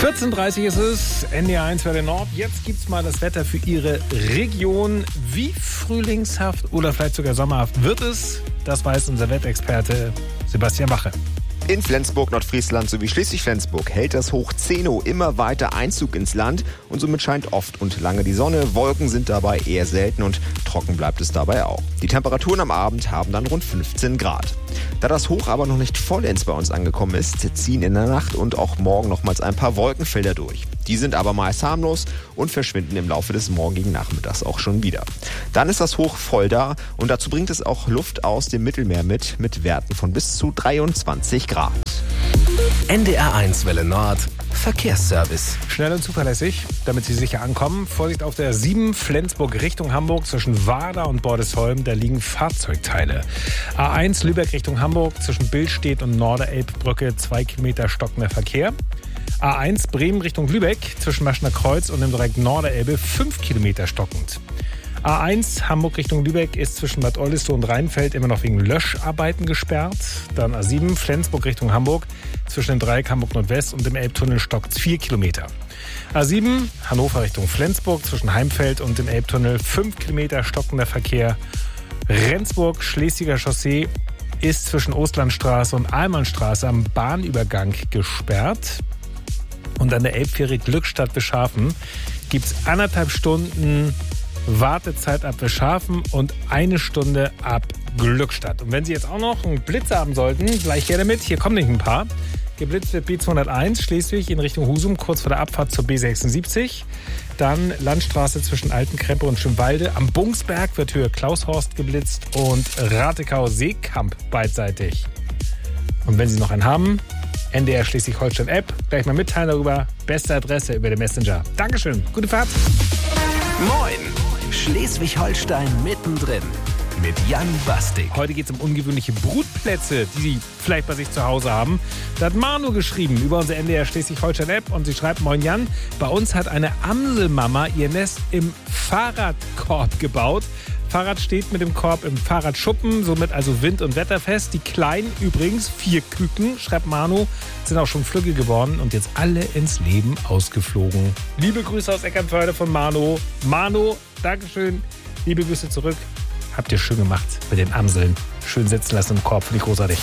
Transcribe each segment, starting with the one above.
14:30 ist es, NDR1 Welle Nord. Jetzt gibt's mal das Wetter für Ihre Region. Wie frühlingshaft oder vielleicht sogar sommerhaft wird es? Das weiß unser Wettexperte Sebastian Wache. In Flensburg, Nordfriesland sowie Schleswig-Flensburg hält das Hoch Zeno immer weiter Einzug ins Land und somit scheint oft und lange die Sonne. Wolken sind dabei eher selten und trocken bleibt es dabei auch. Die Temperaturen am Abend haben dann rund 15 Grad. Da das Hoch aber noch nicht vollends bei uns angekommen ist, ziehen in der Nacht und auch morgen nochmals ein paar Wolkenfelder durch. Die sind aber meist harmlos und verschwinden im Laufe des morgigen Nachmittags auch schon wieder. Dann ist das Hoch voll da und dazu bringt es auch Luft aus dem Mittelmeer mit Werten von bis zu 23 Grad. NDR1 Welle Nord Verkehrsservice. Schnell und zuverlässig, damit Sie sicher ankommen. Vorsicht auf der 7 Flensburg Richtung Hamburg zwischen Warda und Bordesholm. Da liegen Fahrzeugteile. A1 Lübeck Richtung Hamburg zwischen Billstedt und Norderelbbrücke 2 Kilometer stockender Verkehr. A1 Bremen Richtung Lübeck zwischen Maschner Kreuz und dem Dreieck Norderelbe 5 Kilometer stockend. A1 Hamburg Richtung Lübeck ist zwischen Bad Oldesloe und Rheinfeld immer noch wegen Löscharbeiten gesperrt. Dann A7 Flensburg Richtung Hamburg zwischen dem Dreieck Hamburg Nordwest und dem Elbtunnel stockt 4 Kilometer. A7 Hannover Richtung Flensburg zwischen Heimfeld und dem Elbtunnel 5 Kilometer stockender Verkehr. Rendsburg Schlesinger Chaussee ist zwischen Ostlandstraße und Ahlmannstraße am Bahnübergang gesperrt. Und an der Elbfähre Glückstadt Beschafen gibt es 1,5 Stunden Wartezeit ab Beschafen und 1 Stunde ab Glückstadt. Und wenn Sie jetzt auch noch einen Blitz haben sollten, gleich gerne mit. Hier kommen nicht ein paar. Geblitzt wird B201 Schleswig in Richtung Husum, kurz vor der Abfahrt zur B76. Dann Landstraße zwischen Altenkrempe und Schönwalde. Am Bungsberg wird Höhe Klaushorst geblitzt und Ratekau-Seekamp beidseitig. Und wenn Sie noch einen haben, NDR Schleswig-Holstein-App, gleich mal mitteilen darüber. Beste Adresse über den Messenger. Dankeschön, gute Fahrt. Moin, Schleswig-Holstein mittendrin mit Jan Bastik. Heute geht es um ungewöhnliche Brutplätze, die Sie vielleicht bei sich zu Hause haben. Da hat Manu geschrieben über unsere NDR Schleswig-Holstein-App und sie schreibt: Moin Jan, bei uns hat eine Amselmama ihr Nest im Fahrradkorb gebaut. Fahrrad steht mit dem Korb im Fahrradschuppen, somit also wind- und wetterfest. Die Kleinen übrigens, 4 Küken, schreibt Manu, sind auch schon flügge geworden und jetzt alle ins Leben ausgeflogen. Liebe Grüße aus Eckernförde von Manu. Manu, Dankeschön. Liebe Grüße zurück. Habt ihr schön gemacht mit den Amseln. Schön sitzen lassen im Korb, finde ich großartig.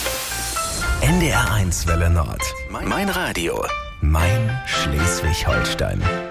NDR1 Welle Nord. Mein Radio. Mein Schleswig-Holstein.